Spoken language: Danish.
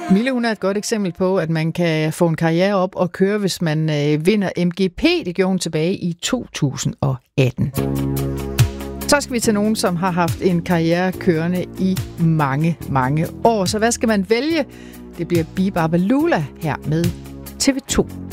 Mille, hun er et godt eksempel på, at man kan få en karriere op og køre, hvis man vinder MGP. Det gjorde hun tilbage i 2018. Så skal vi til nogen, som har haft en karriere kørende i mange, mange år. Så hvad skal man vælge? Det bliver Biba Lula her med TV2.